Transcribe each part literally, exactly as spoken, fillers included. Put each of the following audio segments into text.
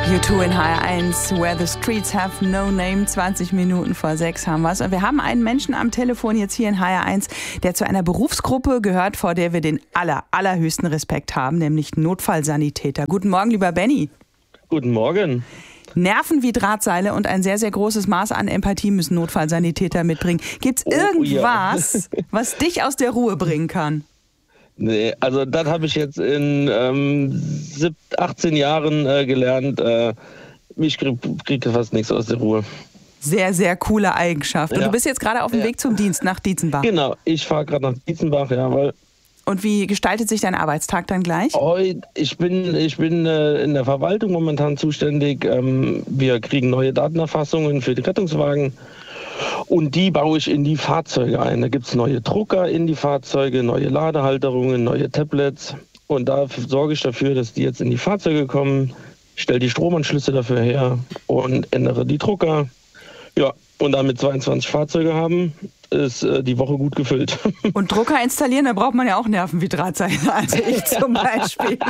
U zwei in H R eins, Where the Streets Have No Name, zwanzig Minuten vor sechs haben wir es. Und wir haben einen Menschen am Telefon jetzt hier in H R eins, der zu einer Berufsgruppe gehört, vor der wir den aller, allerhöchsten Respekt haben, nämlich Notfallsanitäter. Guten Morgen, lieber Benny. Guten Morgen. Nerven wie Drahtseile und ein sehr, sehr großes Maß an Empathie müssen Notfallsanitäter mitbringen. Gibt's Oh, irgendwas, ja. was dich aus der Ruhe bringen kann? Nee, also das habe ich jetzt in ähm, achtzehn Jahren äh, gelernt. Äh, ich kriege krieg fast nichts aus der Ruhe. Sehr, sehr coole Eigenschaft. Und Ja. du bist jetzt gerade auf dem Ja. Weg zum Dienst nach Dietzenbach. Genau, ich fahre gerade nach Dietzenbach, ja, weil Und wie gestaltet sich dein Arbeitstag dann gleich? heute, ich bin, ich bin äh, in der Verwaltung momentan zuständig. Ähm, wir kriegen neue Datenerfassungen für die Rettungswagen. Und die baue ich in die Fahrzeuge ein. Da gibt es neue Drucker in die Fahrzeuge, neue Ladehalterungen, neue Tablets. Und da sorge ich dafür, dass die jetzt in die Fahrzeuge kommen, stelle die Stromanschlüsse dafür her und ändere die Drucker. Ja, und damit zweiundzwanzig Fahrzeuge haben, ist äh, die Woche gut gefüllt. Und Drucker installieren, da braucht man ja auch Nerven wie Drahtseile. Also ich zum Beispiel.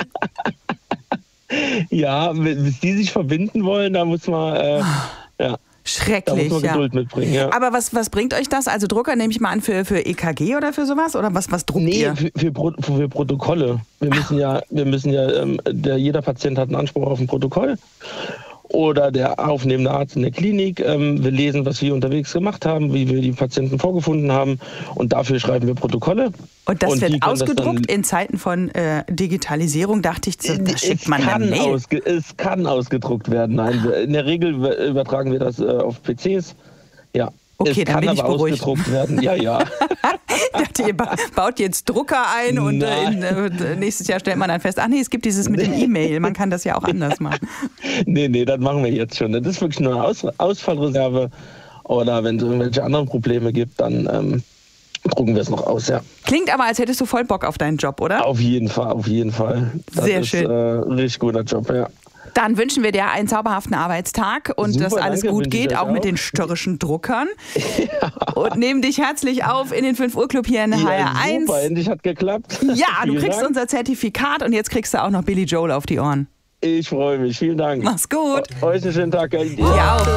Ja, bis die sich verbinden wollen, da muss man... Äh, ja. Da muss Schrecklich, man ja. Geduld mitbringen, ja. Aber was, was bringt euch das? Also Drucker nehme ich mal an für, für E K G oder für sowas? Oder was, was druckt Nee, ihr? für, für, Pro, für Protokolle. Wir müssen ja, wir müssen ja ähm, der, jeder Patient hat einen Anspruch auf ein Protokoll. Oder der aufnehmende Arzt in der Klinik. Ähm, wir lesen, was wir unterwegs gemacht haben, wie wir die Patienten vorgefunden haben. Und dafür schreiben wir Protokolle. Und das Und die wird können das ausgedruckt dann- in Zeiten von äh, Digitalisierung, dachte ich, da schickt es, man eine kann Mail. ausge, es kann ausgedruckt werden. Nein, wir- in der Regel übertragen wir das äh, auf P Cs. Ja. Okay, es dann kann bin ich aber beruhigt. ausgedruckt werden. Ja, ja. Ich dachte, ihr ba- baut jetzt Drucker ein und äh, in, äh, nächstes Jahr stellt man dann fest, ach nee, es gibt dieses mit dem E-Mail, man kann das ja auch anders machen. Nee, nee, das machen wir jetzt schon. Das ist wirklich nur eine Aus Ausfallreserve. Oder wenn es irgendwelche anderen Probleme gibt, dann ähm, drucken wir es noch aus, ja. Klingt aber, als hättest du voll Bock auf deinen Job, oder? Auf jeden Fall, auf jeden Fall. Das Sehr ist, schön. Äh, richtig guter Job, ja. Dann wünschen wir dir einen zauberhaften Arbeitstag und Super, dass alles danke, gut wünsche ich geht, euch auch mit auch. den störrischen Druckern. Und nehmen dich herzlich auf in den fünf Uhr Club hier in H R eins. Super, endlich hat geklappt. Ja, du Vielen kriegst Dank. unser Zertifikat und jetzt kriegst du auch noch Billy Joel auf die Ohren. Ich freue mich, vielen Dank. Mach's gut. Euch einen schönen Tag. Ja, auch.